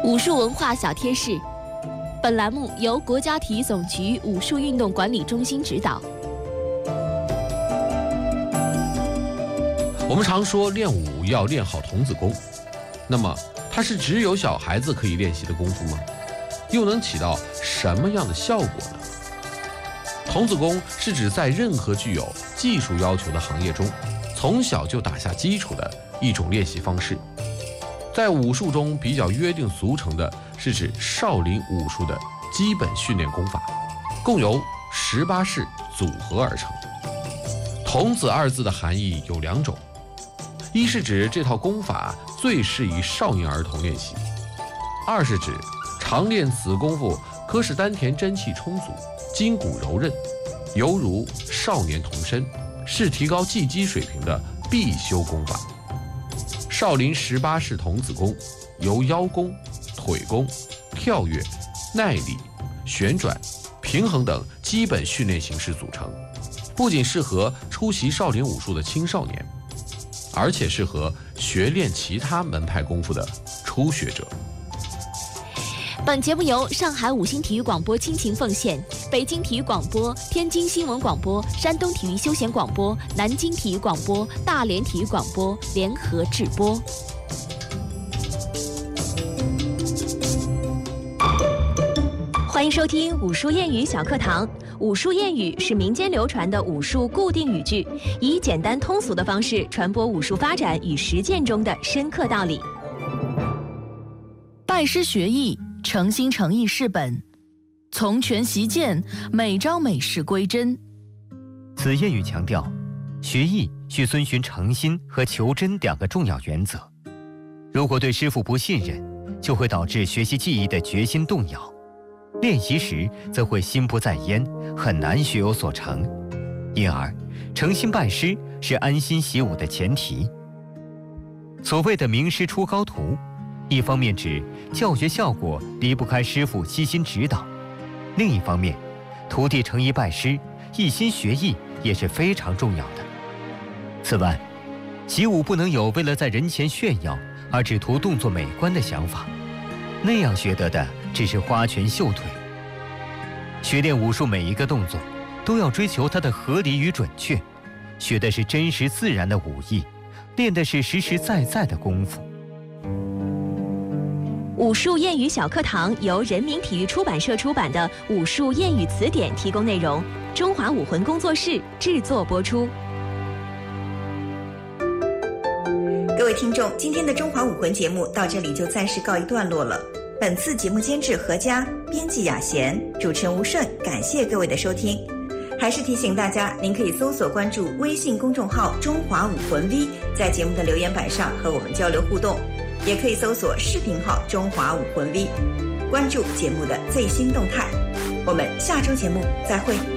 武术文化小贴士，本栏目由国家体育总局武术运动管理中心指导。 我们常说练武要练好童子功，那么它是只有小孩子可以练习的功夫吗？又能起到什么样的效果呢？童子功是指在任何具有技术要求的行业中，从小就打下基础的一种练习方式。在武术中比较约定俗成的是指少林武术的基本训练功法，共由18式组合而成。童子二字的含义有两种，一是指这套功法最适宜少年儿童练习，二是指常练此功夫可使丹田真气充足，筋骨柔韧，犹如少年童身，是提高技击水平的必修功法。少林18式童子功由腰功、腿功、跳跃、耐力、旋转、平衡等基本训练形式组成，不仅适合出习少林武术的青少年，而且适合学练其他门派功夫的初学者。 本节目由上海五星体育广播倾情奉献，北京体育广播、天津新闻广播、山东体育休闲广播、南京体育广播、大连体育广播联合制播。 欢迎收听武术谚语小课堂。武术谚语是民间流传的武术固定语句，以简单通俗的方式传播武术发展与实践中的深刻道理。 拜师学艺，诚心诚意是本，从拳习剑，每招每式归真。 此谚语强调，学艺需遵循诚心和求真两个重要原则。如果对师傅不信任，就会导致学习技艺的决心动摇，练习时则会心不在焉，很难学有所成。因而，诚心拜师是安心习武的前提。所谓的名师出高徒，一方面指教学效果离不开师傅悉心指导，另一方面，徒弟诚意拜师，一心学艺也是非常重要的。此外，习武不能有为了在人前炫耀而只图动作美观的想法，那样学得的只是花拳绣腿。学练武术每一个动作都要追求它的合理与准确，学的是真实自然的武艺，练的是实实在在的功夫。 武术谚语小课堂由人民体育出版社出版的《武术谚语词典》提供内容，中华武魂工作室制作播出。 各位听众，今天的中华武魂节目到这里就暂时告一段落了。本次节目监制何佳，编辑雅贤，主持人吴顺，感谢各位的收听。还是提醒大家，您可以搜索关注微信公众号中华武魂 V， 在节目的留言板上和我们交流互动，也可以搜索视频号中华武魂 V， 关注节目的最新动态。我们下周节目再会。